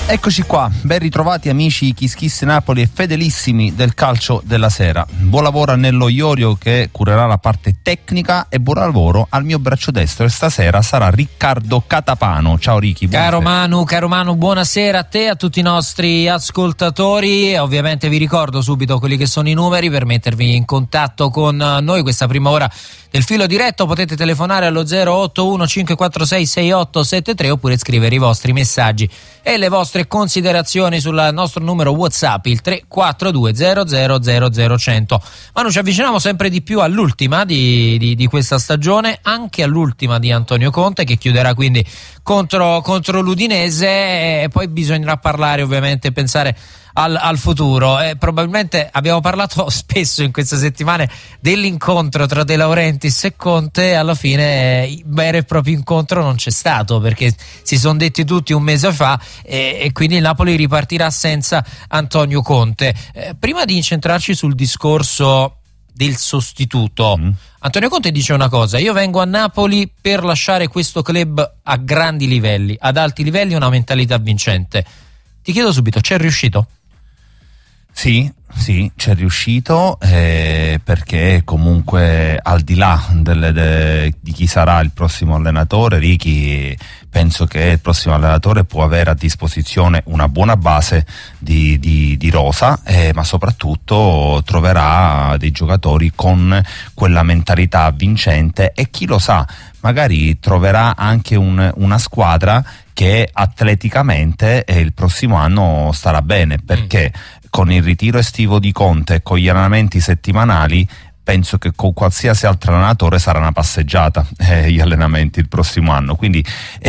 Eccoci qua, ben ritrovati amici Kiss Kiss Napoli e fedelissimi del calcio della sera. Buon lavoro a Nello Iorio che curerà la parte tecnica e buon lavoro al mio braccio destro, e stasera sarà Riccardo Catapano. Ciao Ricky. Caro Manu, buonasera a te e a tutti i nostri ascoltatori. Ovviamente vi ricordo subito quelli che sono i numeri per mettervi in contatto con noi questa prima ora del filo diretto. Potete telefonare allo 081 546 6873 oppure scrivere i vostri messaggi e le vostre considerazioni sul nostro numero WhatsApp, il 342 00 100. Manu, ci avviciniamo sempre di più all'ultima di questa stagione, anche all'ultima di Antonio Conte, che chiuderà quindi contro l'Udinese, e poi bisognerà parlare, ovviamente, pensare al futuro. Probabilmente abbiamo parlato spesso in queste settimane dell'incontro tra De Laurentiis e Conte. Alla fine vero e proprio incontro non c'è stato, perché si sono detti tutti un mese fa, e quindi il Napoli ripartirà senza Antonio Conte. Prima di incentrarci sul discorso del sostituto, Antonio Conte dice una cosa: io vengo a Napoli per lasciare questo club a grandi livelli, ad alti livelli, una mentalità vincente. Ti chiedo subito, c'è riuscito? Sì, c'è riuscito, perché comunque al di là di chi sarà il prossimo allenatore, Ricky, penso che il prossimo allenatore può avere a disposizione una buona base di rosa, ma soprattutto troverà dei giocatori con quella mentalità vincente, e chi lo sa, magari troverà anche una squadra che atleticamente il prossimo anno starà bene, perché con il ritiro estivo di Conte e con gli allenamenti settimanali penso che con qualsiasi altro allenatore sarà una passeggiata gli allenamenti il prossimo anno. Quindi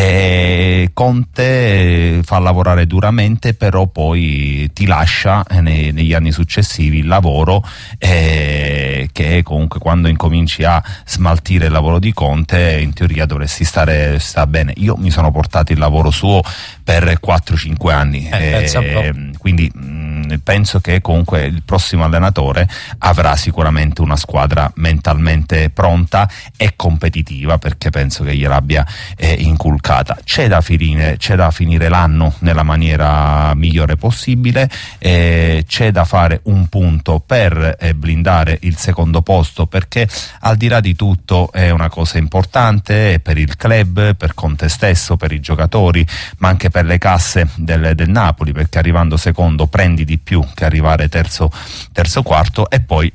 Conte fa lavorare duramente, però poi ti lascia negli anni successivi il lavoro, che comunque quando incominci a smaltire il lavoro di Conte in teoria dovresti stare bene. Io mi sono portato il lavoro suo per 4-5 anni, quindi penso che comunque il prossimo allenatore avrà sicuramente una squadra mentalmente pronta e competitiva, perché penso che gliel'abbia inculcata. C'è da finire l'anno nella maniera migliore possibile, c'è da fare un punto per blindare il secondo posto, perché al di là di tutto è una cosa importante per il club, per Conte stesso, per i giocatori, ma anche per le casse del Napoli, perché arrivando secondo prendi di più che arrivare terzo quarto. E poi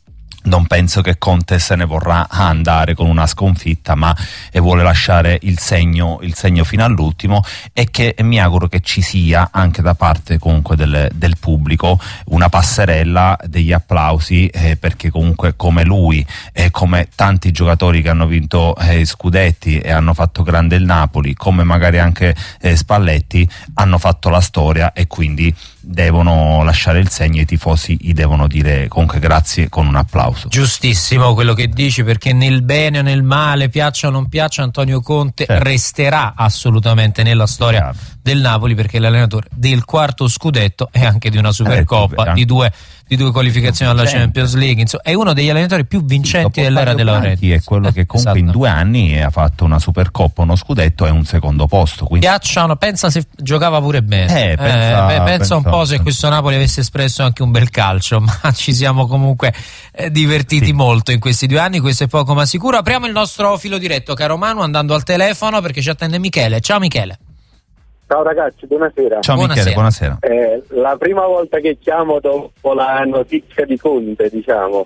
non penso che Conte se ne vorrà andare con una sconfitta, ma vuole lasciare il segno fino all'ultimo, e che mi auguro che ci sia anche da parte comunque del pubblico una passerella degli applausi, perché comunque come lui e come tanti giocatori che hanno vinto scudetti e hanno fatto grande il Napoli, come magari anche Spalletti, hanno fatto la storia, e quindi devono lasciare il segno, e i tifosi gli devono dire comunque grazie con un applauso. Giustissimo quello che dici, perché nel bene o nel male, piaccia o non piaccia, Antonio Conte resterà assolutamente nella storia del Napoli, perché è l'allenatore del quarto scudetto e anche di una Supercoppa, di due qualificazioni alla Champions League. Insomma, è uno degli allenatori più vincenti dell'era De Laurentiis. È quello che comunque in 2 anni ha fatto una Supercoppa, uno scudetto e un secondo posto. Quindi pensa se giocava pure bene. Pensa un po' se questo Napoli avesse espresso anche un bel calcio, ma ci siamo comunque divertiti molto in questi 2 anni, questo è poco ma sicuro. Apriamo il nostro filo diretto, caro Manu, andando al telefono, perché ci attende Michele. Ciao Michele. Ciao ragazzi, buonasera. Ciao Michele, buonasera. La prima volta che chiamo dopo la notizia di Conte, diciamo,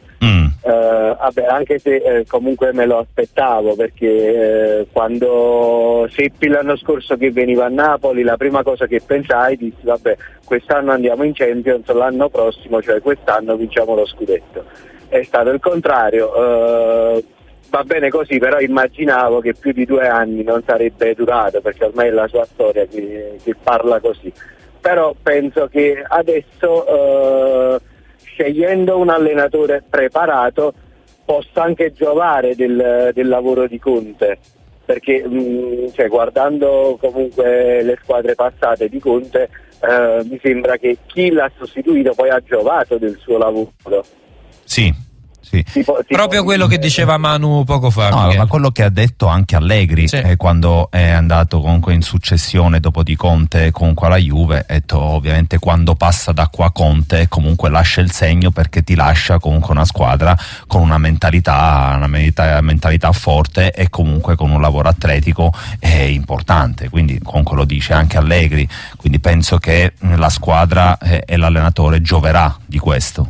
anche se comunque me lo aspettavo, perché quando seppi l'anno scorso che veniva a Napoli, la prima cosa che pensai, dissi vabbè, quest'anno andiamo in Champions, l'anno prossimo, cioè quest'anno, vinciamo lo scudetto. È stato il contrario. Va bene così, però immaginavo che più di 2 anni non sarebbe durato, perché ormai è la sua storia che parla così. Però penso che adesso, scegliendo un allenatore preparato, possa anche giovare del lavoro di Conte, perché guardando comunque le squadre passate di Conte, mi sembra che chi l'ha sostituito poi ha giovato del suo lavoro. Sì. Sì. Proprio quello che diceva Manu poco fa. No, ma quello che ha detto anche Allegri, sì, quando è andato comunque in successione dopo di Conte comunque alla Juve, ha detto ovviamente quando passa da qua Conte comunque lascia il segno, perché ti lascia comunque una squadra con una mentalità forte e comunque con un lavoro atletico importante, quindi comunque lo dice anche Allegri, quindi penso che la squadra e l'allenatore gioverà di questo.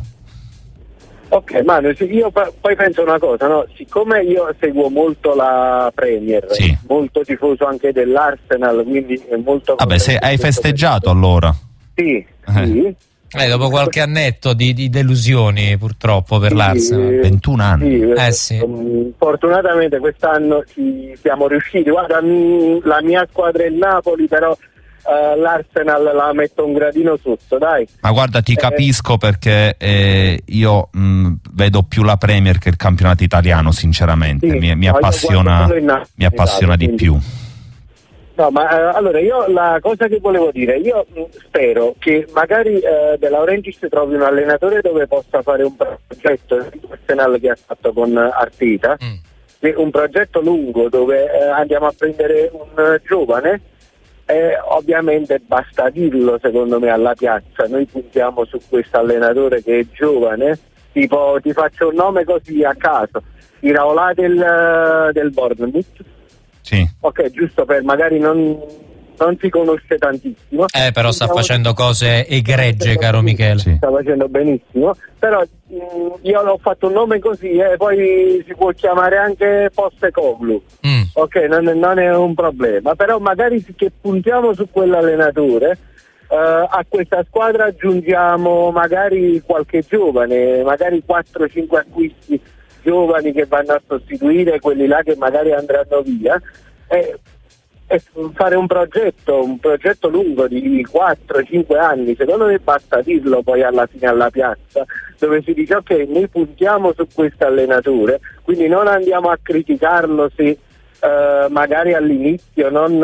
Ok, Manu, io poi penso una cosa, no? Siccome io seguo molto la Premier, sì, molto tifoso anche dell'Arsenal, quindi è molto... Vabbè, se hai festeggiato allora? Sì, sì. Dopo qualche annetto di delusioni purtroppo per l'Arsenal. 21 anni. Sì. Fortunatamente quest'anno ci siamo riusciti. Guarda, la mia squadra è il Napoli, però l'Arsenal la metto un gradino sotto, dai. Ma guarda, ti capisco, perché io vedo più la Premier che il campionato italiano, sinceramente. Sì, mi appassiona di più. No, ma allora io la cosa che volevo dire, io spero che magari De Laurentiis trovi un allenatore dove possa fare un progetto Arsenal che ha fatto con Arteta, un progetto lungo dove andiamo a prendere un giovane. Ovviamente basta dirlo, secondo me, alla piazza. Noi puntiamo su questo allenatore che è giovane, tipo ti faccio un nome così a caso, Iraola del Bournemouth. Sì. Ok, giusto, per magari non si conosce tantissimo. Però sta facendo cose egregie, caro Michele. Sì. Sta facendo benissimo, però io l'ho fatto un nome così, poi si può chiamare anche Postecoglou. Ok, non è un problema, però magari che puntiamo su quell'allenatore, a questa squadra aggiungiamo magari qualche giovane, magari 4-5 acquisti giovani che vanno a sostituire quelli là che magari andranno via, e fare un progetto lungo di 4-5 anni. Secondo me basta dirlo poi alla fine alla piazza, dove si dice ok, noi puntiamo su questo allenatore, quindi non andiamo a criticarlo se magari all'inizio non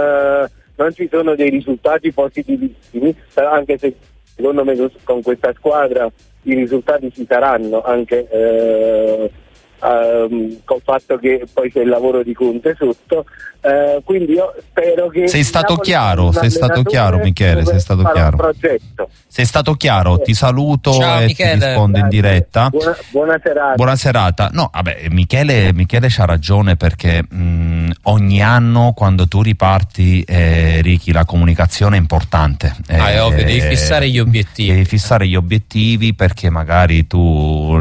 ci sono dei risultati positivissimi, anche se secondo me con questa squadra i risultati ci saranno, anche col fatto che poi c'è il lavoro di Conte sotto, quindi io spero che sei stato chiaro Michele, sei stato chiaro. Sei stato chiaro, ti saluto. Ciao, e Michele, ti rispondo in diretta. Buona serata. Buona serata. No, vabbè, Michele c'ha ragione, perché ogni anno quando tu riparti, Ricky, la comunicazione è importante. È ovvio, devi fissare gli obiettivi. Devi fissare gli obiettivi, perché magari tu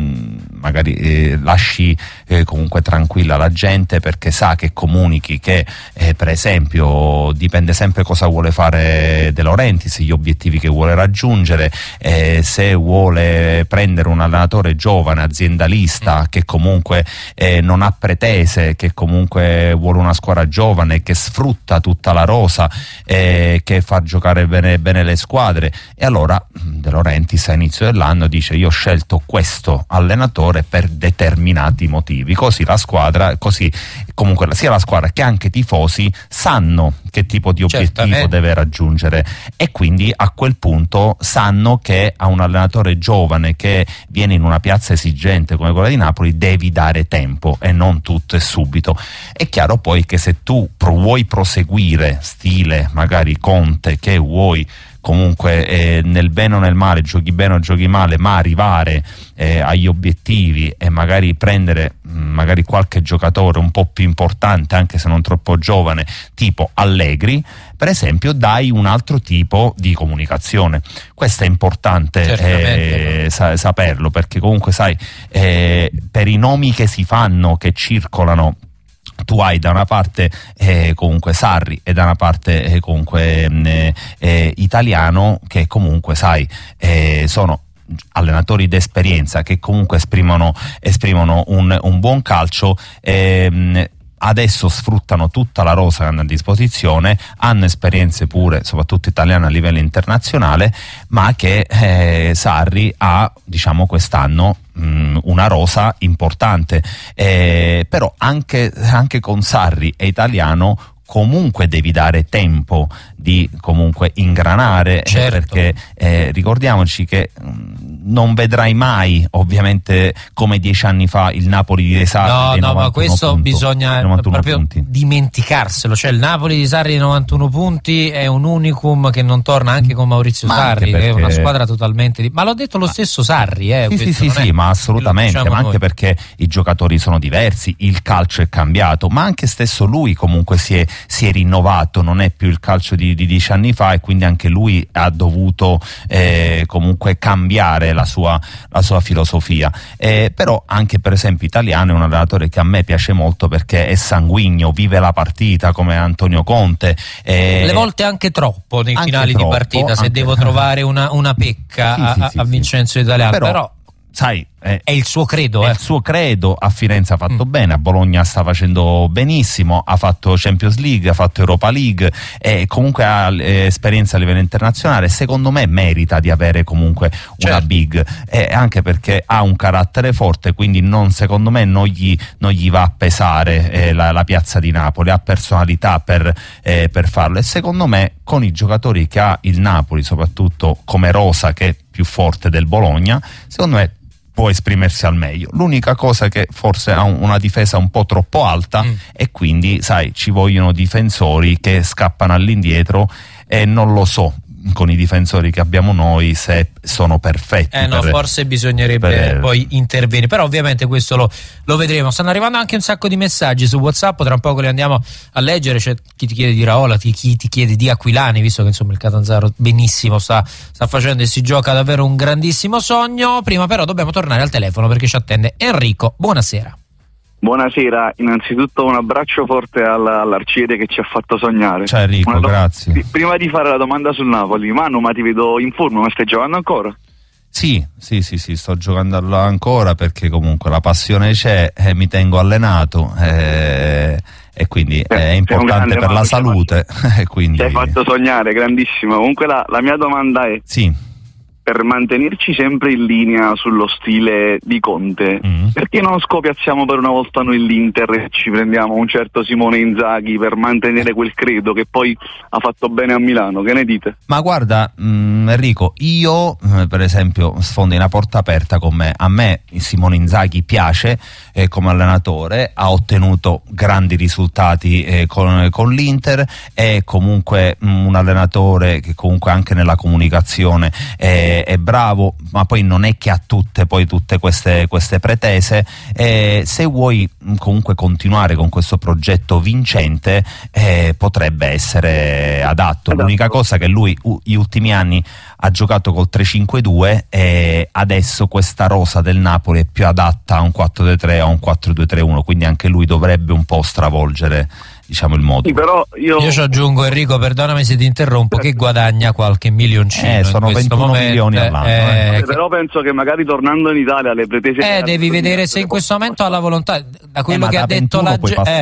lasci comunque tranquilla la gente, perché sa che comunichi che per esempio dipende sempre cosa vuole fare De Laurentiis, gli obiettivi che vuole raggiungere, se vuole prendere un allenatore giovane, aziendalista, che comunque non ha pretese, che comunque vuole una squadra giovane, che sfrutta tutta la rosa, che fa giocare bene le squadre. E allora De Laurentiis a inizio dell'anno dice: io ho scelto questo allenatore per determinati motivi, così la squadra, così comunque sia la squadra che anche i tifosi sanno che tipo di obiettivo deve raggiungere, e quindi a quel punto sanno che a un allenatore giovane che viene in una piazza esigente come quella di Napoli devi dare tempo e non tutto e subito. È chiaro poi che se tu vuoi proseguire stile magari Conte, che vuoi comunque nel bene o nel male, giochi bene o giochi male, ma arrivare agli obiettivi e magari prendere magari qualche giocatore un po' più importante, anche se non troppo giovane, tipo Allegri per esempio, dai un altro tipo di comunicazione. Questo è importante saperlo, perché comunque sai, per i nomi che si fanno, che circolano, tu hai da una parte comunque Sarri e da una parte comunque Italiano, che comunque sai sono allenatori d'esperienza, che comunque esprimono un buon calcio. Adesso sfruttano tutta la rosa che hanno a disposizione, hanno esperienze pure, soprattutto italiane a livello internazionale, ma che Sarri ha, diciamo, quest'anno una rosa importante, però anche con Sarri e Italiano comunque devi dare tempo di comunque ingranare, perché ricordiamoci che non vedrai mai ovviamente come 10 anni fa il Napoli di Sarri. No, ma questo bisogna proprio dimenticarselo, cioè il Napoli di Sarri di 91 punti è un unicum che non torna anche con Maurizio Sarri, perché... che è una squadra totalmente ma l'ho detto lo stesso Sarri, sì, ma assolutamente, ma anche perché i giocatori sono diversi, il calcio è cambiato, ma anche stesso lui comunque si è rinnovato, non è più il calcio di 10 anni fa, e quindi anche lui ha dovuto comunque cambiare la sua filosofia, però anche per esempio Italiano è un allenatore che a me piace molto perché è sanguigno, vive la partita come Antonio Conte, le volte anche troppo nei finali di partita, se devo trovare una pecca a Vincenzo Italiano, però sai, è il suo credo. È il suo credo. A Firenze ha fatto bene, a Bologna sta facendo benissimo, ha fatto Champions League, ha fatto Europa League, e comunque ha esperienza a livello internazionale. Secondo me merita di avere comunque una big, anche perché ha un carattere forte, quindi secondo me non gli va a pesare la piazza di Napoli, ha personalità per farlo, e secondo me con i giocatori che ha il Napoli, soprattutto come rosa che è più forte del Bologna, secondo me può esprimersi al meglio. L'unica cosa che forse ha una difesa un po' troppo alta, e quindi sai, ci vogliono difensori che scappano all'indietro, e non lo so con i difensori che abbiamo noi se sono perfetti. Forse bisognerebbe poi intervenire, però ovviamente questo lo vedremo. Stanno arrivando anche un sacco di messaggi su WhatsApp, tra un poco li andiamo a leggere. C'è chi ti chiede di Raola, chi ti chiede di Aquilani, visto che insomma il Catanzaro benissimo sta facendo e si gioca davvero un grandissimo sogno. Prima però dobbiamo tornare al telefono perché ci attende Enrico. Buonasera. Buonasera, innanzitutto un abbraccio forte all'Arciere che ci ha fatto sognare. Ciao Enrico, grazie. Prima di fare la domanda sul Napoli, Manu, ma ti vedo in forma, ma stai giocando ancora? Sì, sto giocando ancora perché comunque la passione c'è, mi tengo allenato, e quindi è importante per la salute. Quindi... Ti hai fatto sognare, grandissimo. Comunque la mia domanda è... Sì. Per mantenerci sempre in linea sullo stile di Conte, perché non scopiazziamo per una volta noi l'Inter e ci prendiamo un certo Simone Inzaghi per mantenere quel credo che poi ha fatto bene a Milano? Che ne dite? Ma guarda, Enrico, io per esempio sfondo una porta aperta con me. A me Simone Inzaghi piace come allenatore, ha ottenuto grandi risultati con l'Inter, è comunque un allenatore che comunque anche nella comunicazione è bravo, ma poi non è che ha tutte queste pretese. Se vuoi comunque continuare con questo progetto vincente, potrebbe essere adatto. L'unica cosa che lui gli ultimi anni ha giocato col 3-5-2, e adesso questa rosa del Napoli è più adatta a un 4-2-3 o a un 4-2-3-1, quindi anche lui dovrebbe un po' stravolgere, diciamo, il modo. Sì, però io ci aggiungo, Enrico, perdonami se ti interrompo, che guadagna qualche milioncino. Sono 21 milioni all'anno. Però penso che magari tornando in Italia le pretese... devi vedere se in questo momento ha la volontà. Da quello che ha detto la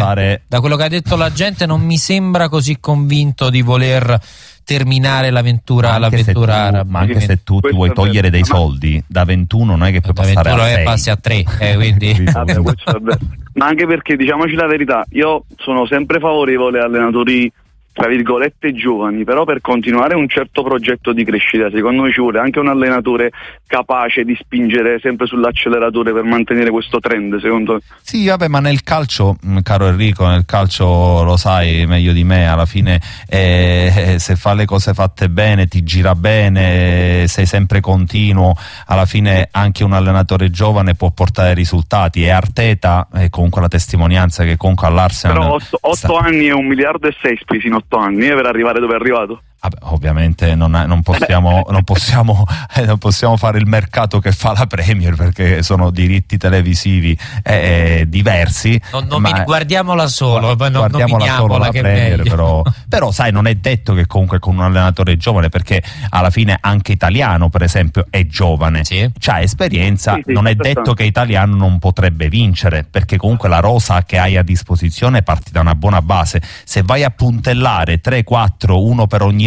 gente non mi sembra così convinto di voler terminare l'avventura araba. Ma anche se tu ti vuoi togliere dei soldi, da 21 non è che puoi passare a 6. Passi a 3, quindi... Ma anche perché, diciamoci la verità, io sono sempre favorevole a allenatori tra virgolette giovani, però per continuare un certo progetto di crescita secondo me ci vuole anche un allenatore capace di spingere sempre sull'acceleratore per mantenere questo trend, secondo me. Sì, vabbè, ma nel calcio, caro Enrico, nel calcio lo sai meglio di me, alla fine se fa le cose fatte bene, ti gira bene, sei sempre continuo, alla fine anche un allenatore giovane può portare risultati, e Arteta è comunque la testimonianza che comunque all'Arsenal... Però 8 anni e 1,6 miliardi spesi in 8 anni per arrivare dove è arrivato. Vabbè, ovviamente non possiamo fare il mercato che fa la Premier, perché sono diritti televisivi diversi. Guardiamola solo, guardiamola solo la Premier, però sai, non è detto che comunque con un allenatore giovane, perché alla fine anche Italiano per esempio è giovane, c'ha esperienza, non è detto che Italiano non potrebbe vincere, perché comunque la rosa che hai a disposizione parti da una buona base. Se vai a puntellare 3-4, uno per ogni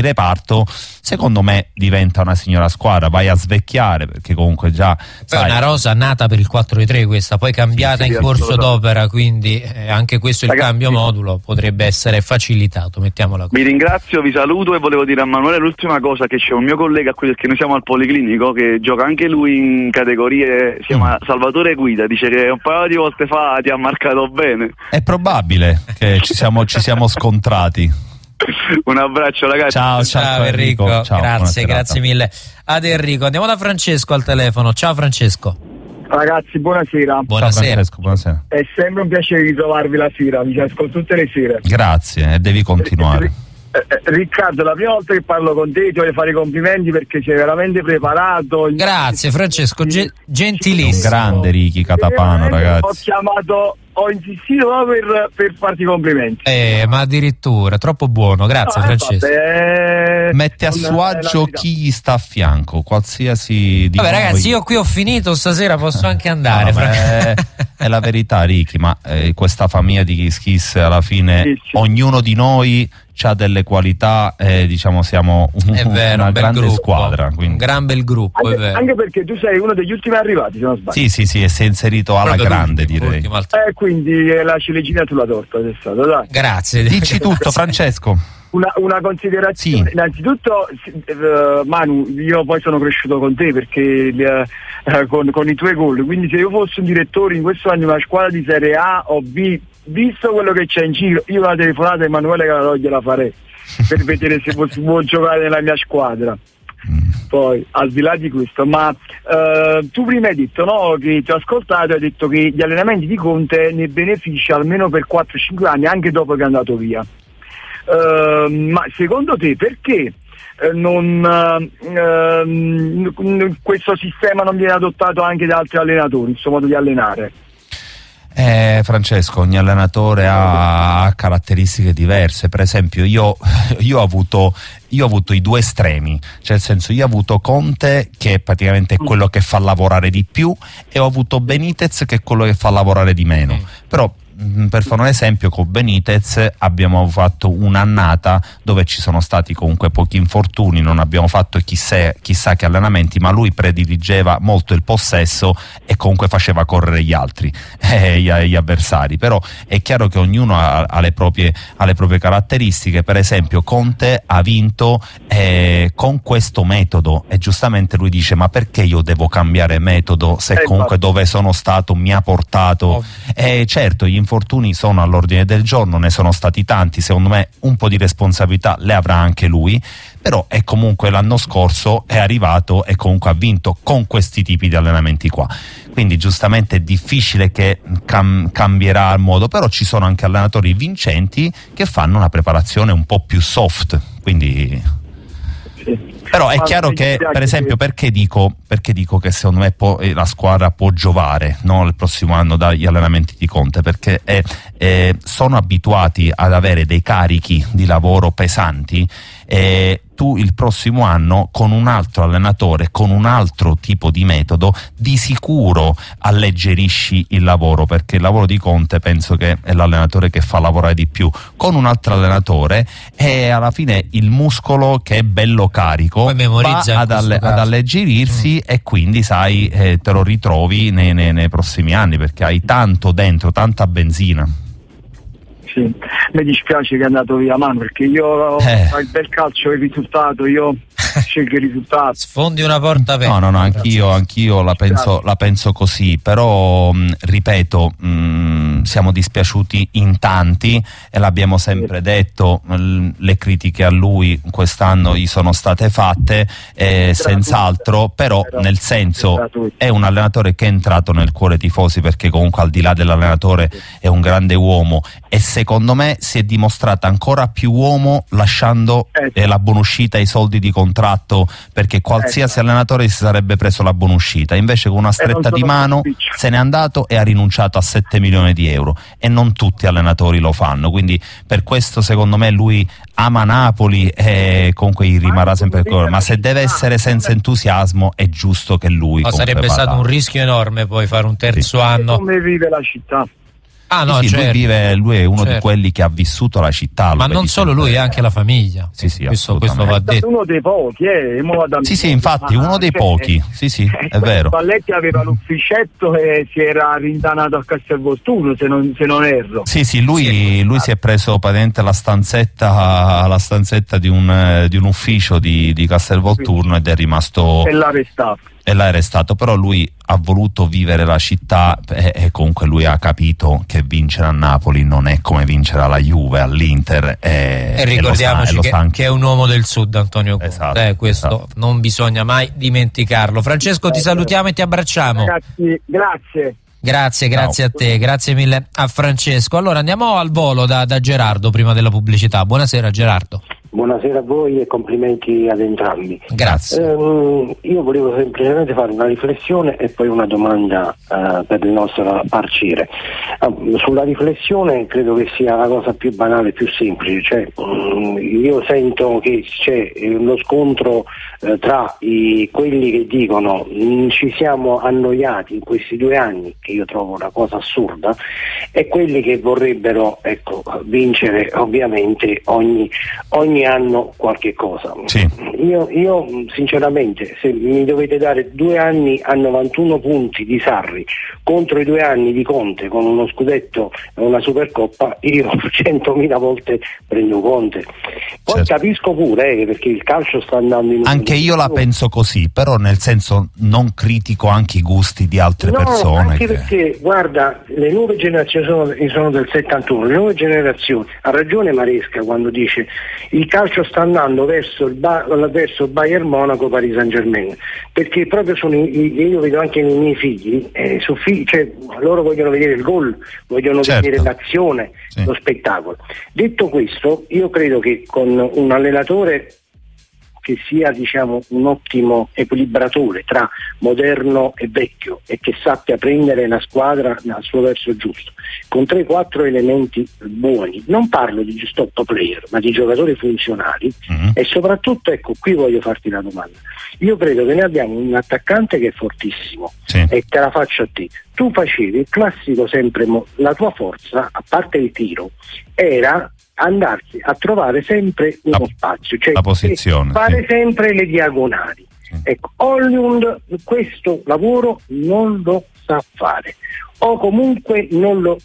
reparto, secondo me diventa una signora squadra. Vai a svecchiare, perché comunque già poi è una rosa nata per il 4-3 questa, poi cambiata in corso d'opera, quindi anche questo, il cambio modulo potrebbe essere facilitato, mettiamola così. Vi ringrazio, vi saluto, e volevo dire a Manuele l'ultima cosa, che c'è un mio collega qui, perché noi siamo al Policlinico, che gioca anche lui in categorie, si chiama Salvatore Guida, dice che un paio di volte fa ti ha marcato bene. È probabile che ci siamo scontrati. Un abbraccio ragazzi. Ciao Enrico. Ciao, grazie mille ad Enrico. Andiamo da Francesco al telefono. Ciao Francesco. Ragazzi, buonasera. Buonasera. Ciao Francesco, buonasera. È sempre un piacere ritrovarvi la sera, vi ascolto tutte le sere. Grazie, e devi continuare. Riccardo, la prima volta che parlo con te ti voglio fare i complimenti perché sei veramente preparato. Grazie Francesco, gentilissimo. Un grande Ricky Catapano, ragazzi. Ho insistito proprio per farti i complimenti. Ma addirittura, troppo buono, grazie Francesco. Mette a suo agio chi gli sta a fianco, qualsiasi di Vabbè ragazzi, io qui ho finito stasera, posso anche andare. È la verità, Ricky, ma questa famiglia di Kiss Kiss alla fine, sì. Ognuno di noi ha delle qualità, diciamo siamo una grande squadra, quindi. Un gran bel gruppo, anche perché tu sei uno degli ultimi arrivati, se non sbaglio. Sì, e si è inserito alla grande, direi. Quindi la ciliegina sulla torta è stato, dai. Grazie. Dici tutto, Francesco. Una considerazione, sì. Innanzitutto Manu, io poi sono cresciuto con te perché con i tuoi gol, quindi se io fossi un direttore in questo anno di una squadra di Serie A o B, visto quello che c'è in giro, io una telefonata a Emanuele Calatò gliela farei per vedere se può giocare nella mia squadra. Poi al di là di questo, ma tu prima hai detto, no, che ti ho ascoltato e hai detto che gli allenamenti di Conte ne beneficia almeno per 4-5 anni anche dopo che è andato via. Ma secondo te perché questo sistema non viene adottato anche da altri allenatori, il suo modo di allenare? Francesco, ogni allenatore ha caratteristiche diverse. Per esempio io ho avuto i due estremi, cioè nel senso, io ho avuto Conte che praticamente è quello che fa lavorare di più, e ho avuto Benitez che è quello che fa lavorare di meno. Però per fare un esempio, con Benitez abbiamo fatto un'annata dove ci sono stati comunque pochi infortuni, non abbiamo fatto chissà che allenamenti, ma lui prediligeva molto il possesso e comunque faceva correre gli altri, gli avversari. Però è chiaro che ognuno ha le proprie caratteristiche. Per esempio Conte ha vinto con questo metodo, e giustamente lui dice: ma perché io devo cambiare metodo se comunque dove sono stato mi ha portato? Certo, gli infortuni sono all'ordine del giorno, ne sono stati tanti, secondo me un po' di responsabilità le avrà anche lui, però è comunque l'anno scorso è arrivato e comunque ha vinto con questi tipi di allenamenti qua. Quindi giustamente è difficile che cambierà il modo, però ci sono anche allenatori vincenti che fanno una preparazione un po' più soft, quindi sì. Però è chiaro che, per esempio, perché dico che secondo me la squadra può giovare, no, il prossimo anno dagli allenamenti di Conte, perché sono abituati ad avere dei carichi di lavoro pesanti, e tu il prossimo anno con un altro allenatore, con un altro tipo di metodo, di sicuro alleggerisci il lavoro, perché il lavoro di Conte penso che è l'allenatore che fa lavorare di più. Con un altro allenatore e alla fine il muscolo, che è bello carico, va ad alleggerirsi, e quindi sai, te lo ritrovi nei prossimi anni, perché hai tanto dentro, tanta benzina. Sì, mi dispiace che è andato via Manu, perché io il bel calcio è il risultato, io scelgo il risultato. Sfondi una porta aperta. No, anch'io la penso così, però ripeto, siamo dispiaciuti in tanti e l'abbiamo sempre detto, le critiche a lui quest'anno gli sono state fatte, senz'altro, però nel senso è un allenatore che è entrato nel cuore tifosi, perché comunque al di là dell'allenatore è un grande uomo, e secondo me si è dimostrata ancora più uomo lasciando la buonuscita, i soldi di contratto, perché qualsiasi allenatore si sarebbe preso la buonuscita, invece con una stretta di mano se n'è andato e ha rinunciato a 7 milioni di euro, e non tutti allenatori lo fanno, quindi per questo secondo me lui ama Napoli e comunque gli rimarrà sempre il cuore, ma se deve essere senza entusiasmo è giusto che lui sarebbe stato un rischio enorme poi fare un terzo anno. Come vive la città? no, sì, certo, lui è uno certo. di quelli che ha vissuto la città. Ma non solo lui, anche la famiglia. Sì, questo va detto. Uno dei pochi, Sì, infatti, uno dei pochi. Sì, è vero. Spalletti aveva l'ufficetto e si era rintanato a Castelvolturno, se non erro. Sì, lui si è preso praticamente la stanzetta di un ufficio di Castelvolturno ed è rimasto. E l'ha arrestato. Però lui ha voluto vivere la città e comunque lui ha capito che vincere a Napoli non è come vincere alla Juve, all'Inter, e ricordiamoci che è un uomo del Sud, Antonio Conte. Questo non bisogna mai dimenticarlo. Francesco, ti salutiamo e ti abbracciamo. Ragazzi, grazie. Grazie a te, grazie mille a Francesco. Allora andiamo al volo da Gerardo prima della pubblicità. Buonasera Gerardo. Buonasera a voi e complimenti ad entrambi. Grazie. Io volevo semplicemente fare una riflessione e poi una domanda per il nostro Arciere. Sulla riflessione credo che sia la cosa più banale, più semplice, cioè io sento che c'è lo scontro tra quelli che dicono ci siamo annoiati in questi 2 anni, che io trovo una cosa assurda, e quelli che vorrebbero vincere ovviamente ogni anno qualche cosa. Sì. Io sinceramente, se mi dovete dare 2 anni a 91 punti di Sarri contro i 2 anni di Conte con uno scudetto e una Supercoppa, io 100.000 volte prendo Conte. Poi certo. Capisco pure perché il calcio sta andando in anche io la penso così, però nel senso non critico anche i gusti di altre persone. Anche perché guarda, le nuove generazioni sono del 71, le nuove generazioni, ha ragione Maresca quando dice il calcio sta andando verso il Bayern Monaco, Paris Saint Germain, perché proprio io vedo anche nei miei figli, cioè, loro vogliono vedere il gol, vogliono vedere l'azione, lo spettacolo. Detto questo, io credo che con un allenatore che sia un ottimo equilibratore tra moderno e vecchio e che sappia prendere la squadra al suo verso giusto, con 3-4 elementi buoni, non parlo di top player ma di giocatori funzionali, e soprattutto qui voglio farti una domanda. Io credo che noi abbiamo un attaccante che è fortissimo, e te la faccio a te. Tu facevi il classico sempre, la tua forza, a parte il tiro, era andarsi a trovare sempre uno spazio, cioè la posizione, fare sempre le diagonali. Ecco, Højlund questo lavoro non lo sa fare, o comunque non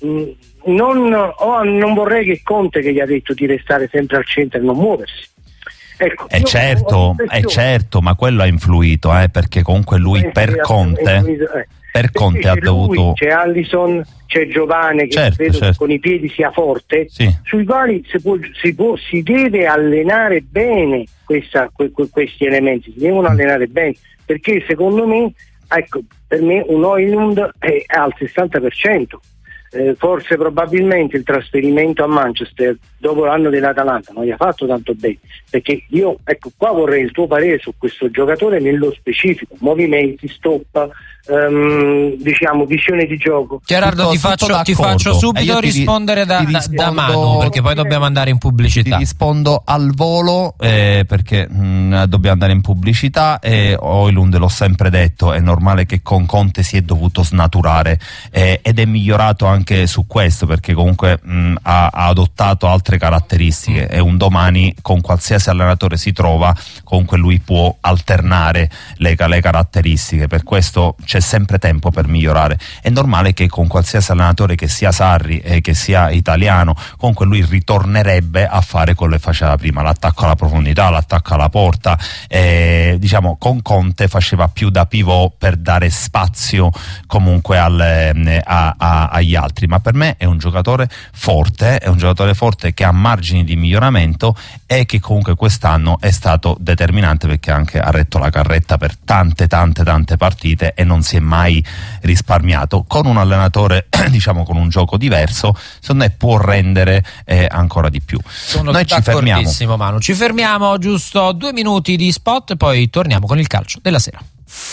vorrei che Conte, che gli ha detto di restare sempre al centro e non muoversi. Ecco, è certo, ma quello ha influito, perché comunque lui per Conte ha dovuto. C'è Alisson, c'è Giovane che credo con i piedi sia forte, sui quali si deve allenare bene questi elementi, si devono allenare bene, perché secondo me, per me un Højlund è al 60%. Forse probabilmente il trasferimento a Manchester dopo l'anno dell'Atalanta non gli ha fatto tanto bene, perché io qua vorrei il tuo parere su questo giocatore nello specifico, movimenti, stop, visione di gioco. Gerardo, ti faccio subito rispondere da Manu, perché poi dobbiamo andare in pubblicità. Ti rispondo al volo perché dobbiamo andare in pubblicità, e Højlund, l'ho sempre detto, è normale che con Conte si è dovuto snaturare, ed è migliorato anche su questo, perché comunque ha adottato altre caratteristiche, e un domani con qualsiasi allenatore si trova, comunque lui può alternare le caratteristiche, per questo c'è sempre tempo per migliorare. È normale che con qualsiasi allenatore, che sia Sarri e che sia italiano, comunque lui ritornerebbe a fare quello che faceva prima, l'attacco alla profondità, l'attacco alla porta, con Conte faceva più da pivot per dare spazio comunque agli altri, ma per me è un giocatore forte che ha margini di miglioramento, e che comunque quest'anno è stato determinante, perché anche ha retto la carretta per tante partite e non si è mai risparmiato. Con un allenatore con un gioco diverso, secondo me può rendere ancora di più. Noi ci fermiamo, Manu, ci fermiamo giusto 2 minuti di spot e poi torniamo con il calcio della sera.